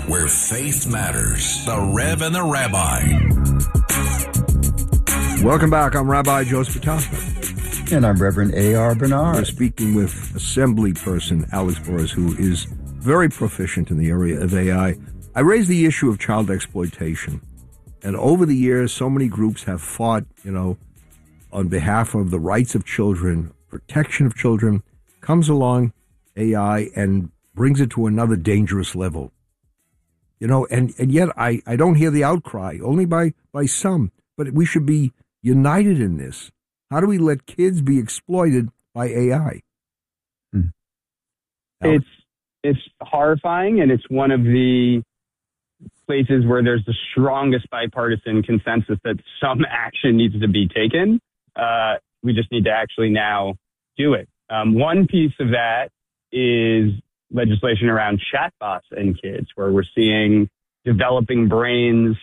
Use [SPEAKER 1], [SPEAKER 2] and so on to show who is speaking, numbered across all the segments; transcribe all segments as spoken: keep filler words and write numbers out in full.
[SPEAKER 1] where faith matters. The Rev and the Rabbi.
[SPEAKER 2] Welcome back. I'm Rabbi Joseph Toffman.
[SPEAKER 3] And I'm Reverend A R. Bernard.
[SPEAKER 2] We're speaking with Assembly person Alex Borres, who is very proficient in the area of A I. I raised the issue of child exploitation. And over the years, so many groups have fought, you know, on behalf of the rights of children, protection of children. Comes along A I and brings it to another dangerous level. You know, and, and yet I, I don't hear the outcry, only by, by some. But we should be united in this. How do we let kids be exploited by A I?
[SPEAKER 3] Hmm.
[SPEAKER 4] It's it's horrifying, and it's one of the places where there's the strongest bipartisan consensus that some action needs to be taken. Uh, we just need to actually now do it. Um, one piece of that is legislation around chatbots and kids, where we're seeing developing brains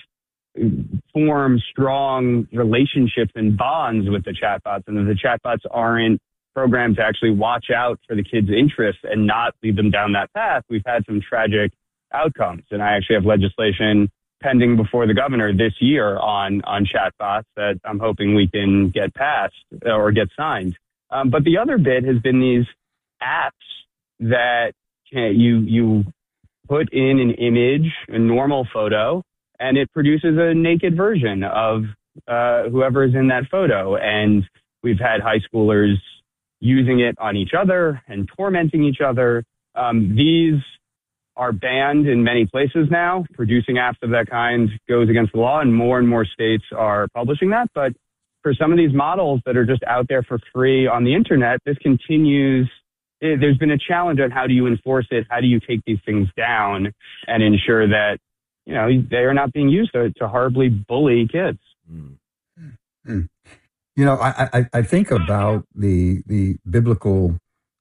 [SPEAKER 4] form strong relationships and bonds with the chatbots, and that the chatbots aren't programmed to actually watch out for the kids' interests and not lead them down that path. We've had some tragic outcomes, and I actually have legislation pending before the governor this year on, on chatbots that I'm hoping we can get passed or get signed. Um, but the other bit has been these apps that you, you put in an image, a normal photo, and it produces a naked version of uh, whoever is in that photo. And we've had high schoolers using it on each other and tormenting each other. Um, these are banned in many places now. Producing apps of that kind goes against the law, and more and more states are publishing that. But for some of these models that are just out there for free on the internet, this continues. There's been a challenge on how do you enforce it? How do you take these things down and ensure that, you know, they are not being used to, to horribly bully kids?
[SPEAKER 3] Mm. Mm. You know, I, I, I think about the the biblical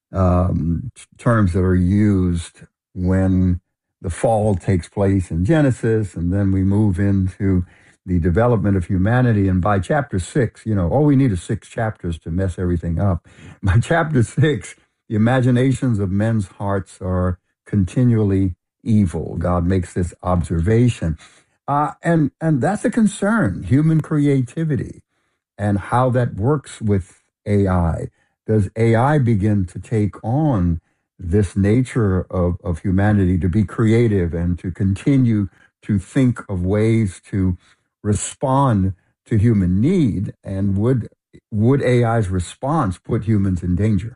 [SPEAKER 3] um, terms that are used when the fall takes place in Genesis, and then we move into the development of humanity. And by chapter six, you know, all we need is six chapters to mess everything up. By chapter six, the imaginations of men's hearts are continually evil. God makes this observation. Uh, and, and that's a concern, human creativity and how that works with A I. Does A I begin to take on this nature of, of humanity to be creative and to continue to think of ways to respond to human need? And would, would A I's response put humans in danger?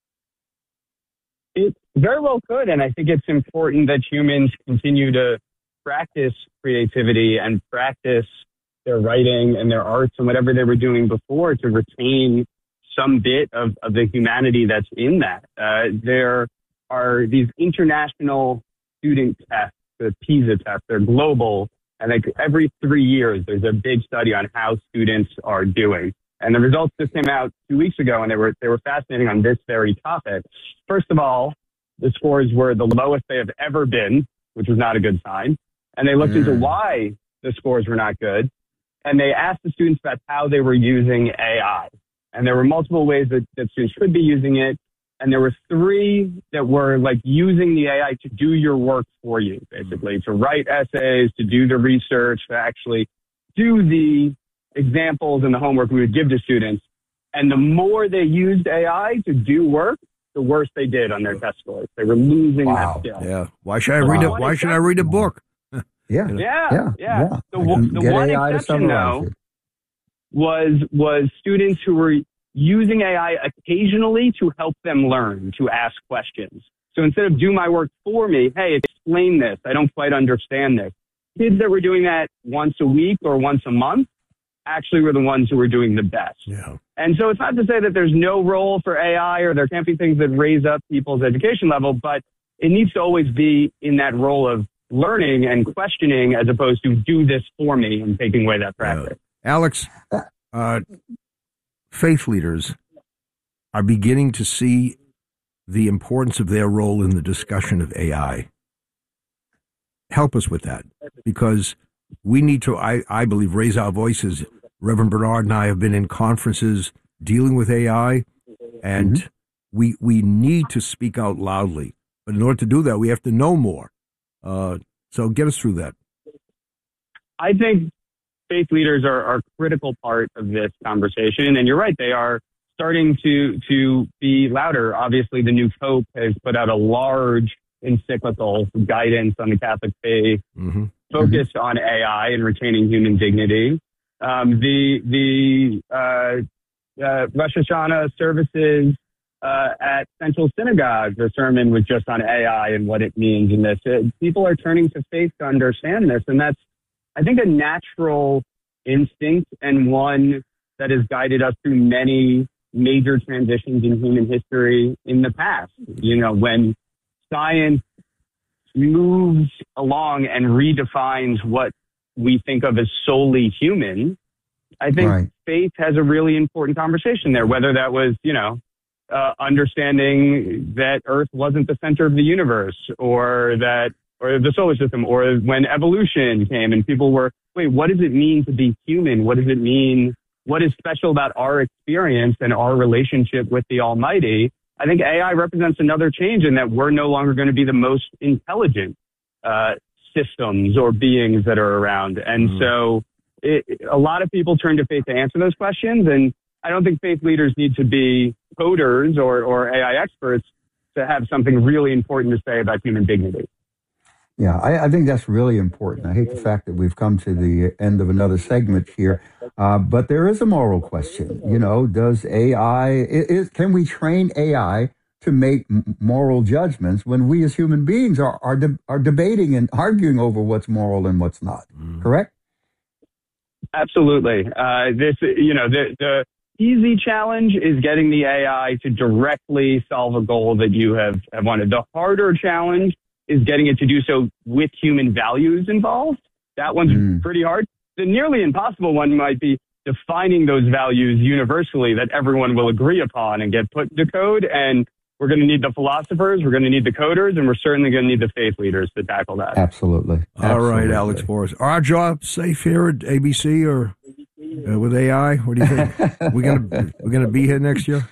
[SPEAKER 4] It very well could, and I think it's important that humans continue to practice creativity and practice their writing and their arts and whatever they were doing before to retain some bit of, of the humanity that's in that. Uh, there are these international student tests, the PISA tests. They're global, and like every three years there's a big study on how students are doing. And the results just came out two weeks ago, and they were they were fascinating on this very topic. First of all, the scores were the lowest they have ever been, which was not a good sign. And they looked mm. into why the scores were not good. And they asked the students about how they were using A I. And there were multiple ways that, that students could be using it. And there were three that were like using the A I to do your work for you, basically, to write essays, to do the research, to actually do the examples and the homework we would give to students. And the more they used A I to do work, the worse they did on their test scores. They were losing
[SPEAKER 3] wow.
[SPEAKER 4] that skill.
[SPEAKER 2] Yeah. Why should I read
[SPEAKER 4] wow.
[SPEAKER 2] a Why should I read a book?
[SPEAKER 3] Yeah.
[SPEAKER 4] Yeah.
[SPEAKER 3] Yeah.
[SPEAKER 4] Yeah.
[SPEAKER 3] yeah.
[SPEAKER 4] The, the one exception, though, was was students who were using A I occasionally to help them learn, to ask questions. So instead of do my work for me, hey, explain this. I don't quite understand this. Kids that were doing that once a week or once a month actually were the ones who were doing the best.
[SPEAKER 2] Yeah.
[SPEAKER 4] And so it's not to say that there's no role for A I or there can't be things that raise up people's education level, but it needs to always be in that role of learning and questioning as opposed to do this for me and taking away that practice.
[SPEAKER 2] Uh, Alex, uh, faith leaders are beginning to see the importance of their role in the discussion of A I. Help us with that, because we need to, I, I believe, raise our voices. Reverend Bernard and I have been in conferences dealing with A I, and mm-hmm. we we need to speak out loudly. But in order to do that, we have to know more. Uh, So get us through that.
[SPEAKER 4] I think faith leaders are, are a critical part of this conversation. And you're right, they are starting to, to be louder. Obviously, the new Pope has put out a large encyclical guidance on the Catholic faith, mm-hmm. focused mm-hmm. on A I and retaining human dignity. Um, the the uh, uh, Rosh Hashanah services uh, at Central Synagogue, the sermon was just on A I and what it means in this. It, people are turning to faith to understand this, and that's, I think, a natural instinct and one that has guided us through many major transitions in human history in the past. You know, when science moves along and redefines what we think of as solely human, I think right. faith has a really important conversation there, whether that was, you know, uh, understanding that Earth wasn't the center of the universe, or that, or the solar system, or when evolution came and people were, wait, what does it mean to be human? What does it mean? What is special about our experience and our relationship with the Almighty? I think A I represents another change in that we're no longer going to be the most intelligent uh, systems or beings that are around. And mm. so it, a lot of people turn to faith to answer those questions. And I don't think faith leaders need to be coders or, or A I experts to have something really important to say about human dignity.
[SPEAKER 3] Yeah, I, I think that's really important. I hate the fact that we've come to the end of another segment here, uh, but there is a moral question. You know, does A I, is, can we train A I to make moral judgments when we as human beings are are, de- are debating and arguing over what's moral and what's not? Mm. Correct?
[SPEAKER 4] Absolutely. Uh, this, you know, the the easy challenge is getting the A I to directly solve a goal that you have, have wanted. The harder challenge is getting it to do so with human values involved. That one's mm. pretty hard. The nearly impossible one might be defining those values universally that everyone will agree upon and get put into code. And we're going to need the philosophers, we're going to need the coders, and we're certainly going to need the faith leaders to tackle that.
[SPEAKER 3] Absolutely.
[SPEAKER 2] All
[SPEAKER 3] Absolutely.
[SPEAKER 2] right, Alex Borys. Our job safe here at A B C or uh, with A I? What do you think? we're going to we're going to be here next year?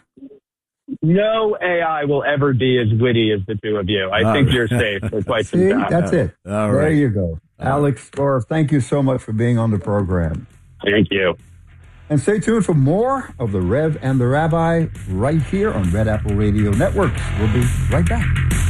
[SPEAKER 4] No A I will ever be as witty as the two of you. I All think right. you're safe for quite
[SPEAKER 3] See,
[SPEAKER 4] some time.
[SPEAKER 3] That's it.
[SPEAKER 2] All
[SPEAKER 3] there
[SPEAKER 2] right.
[SPEAKER 3] you go. All Alex Borys, thank you so much for being on the program.
[SPEAKER 4] Thank you.
[SPEAKER 3] And stay tuned for more of The Rev and the Rabbi right here on Red Apple Radio Network. We'll be right back.